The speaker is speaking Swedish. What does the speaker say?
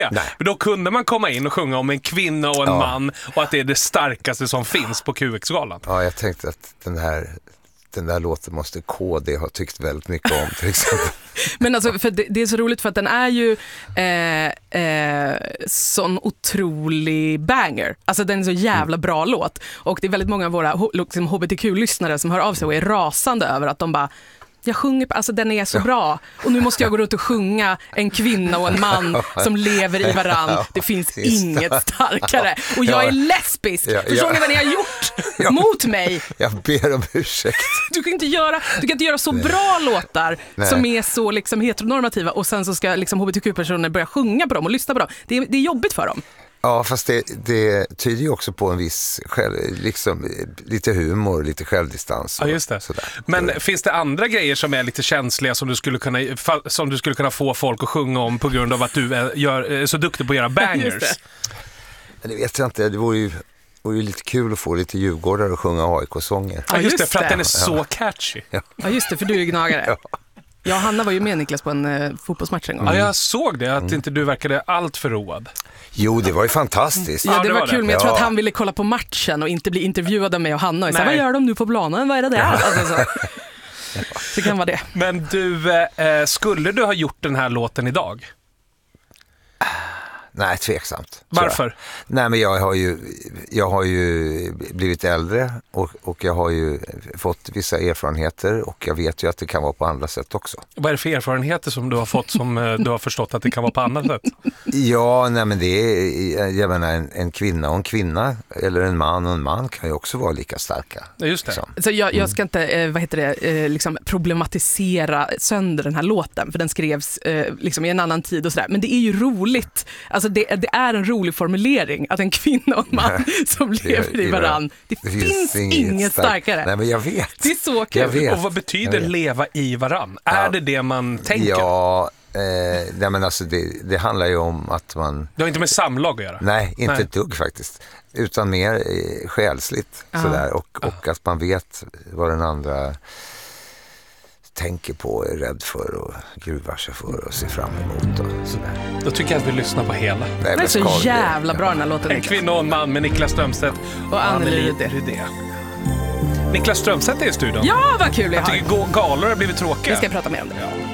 Men då kunde man komma in och sjunga om en kvinna och en man och att det är det starkaste som finns på QX-galan. Ja, jag tänkte att den där låten måste KD ha tyckt väldigt mycket om, till exempel. Men alltså, för det är så roligt för att den är ju sån otrolig banger. Alltså den är så jävla bra låt. Och det är väldigt många av våra liksom, HBTQ-lyssnare som hör av sig och är rasande över att de bara, jag sjunger, alltså den är så bra. Och nu måste jag gå runt och sjunga en kvinna och en man som lever i varann. Det finns inget starkare. Och jag är lesbisk. Förstår ni vad ni har gjort mot mig? Jag ber om ursäkt. Du kan inte göra så bra låtar som är så liksom heteronormativa och sen så ska liksom HBTQ-personer börja sjunga på dem och lyssna på dem. Det är jobbigt för dem. Ja, fast det tyder ju också på en viss liksom, lite humor, lite självdistans. Ja, just det. Sådär. Men finns det andra grejer som är lite känsliga som du skulle kunna få folk att sjunga om på grund av att du är så duktig på att göra bangers? Det vet jag inte, det vore ju lite kul att få lite djurgårdare att sjunga AIK-sånger. Ja, just det, för att den är så catchy. Ja, just det, för du är gnagare. Ja, Hanna var ju med Niklas på en fotbollsmatch en gång. Ja, jag såg det, att inte du verkade allt för road. Jo, det var ju fantastiskt. Ja, det var kul, men jag tror att han ville kolla på matchen och inte bli intervjuad av mig och Hanna. Och så, vad gör de nu på planen? Vad är det där? Alltså, så kan vara det. Men du, skulle du ha gjort den här låten idag? Nej, tveksamt. Varför? Nej, men jag har ju blivit äldre och jag har ju fått vissa erfarenheter och jag vet ju att det kan vara på andra sätt också. Vad är det för erfarenheter som du har fått som du har förstått att det kan vara på andra sätt? Ja, nej, men det är, jag menar, en kvinna och en kvinna eller en man och en man kan ju också vara lika starka. Ja, just det. Liksom. Så jag ska inte, liksom problematisera sönder den här låten, för den skrevs liksom i en annan tid och sådär. Men det är ju roligt. Alltså det är en rolig formulering att en kvinna och en man som lever i varann. Det finns inget starkare. Nej, men jag vet. Det är så kul. Och vad betyder leva i varann? Är det man tänker? Ja, nej, men alltså det handlar ju om att man... Det har inte med samlag att göra? Nej, inte ett dugg faktiskt. Utan mer själsligt. Sådär, och att man vet vad den andra tänker på, är rädd för och gruvar sig för och ser fram emot och sådär. Då tycker jag att vi lyssnar på hela. Det är så jävla bra den här låten. En kvinna och en man med Niklas Strömstedt och Anneli Rydé. Niklas Strömstedt är i studion. Ja, vad kul jag tycker galor har blivit tråkiga. Vi ska prata mer om det. Ja.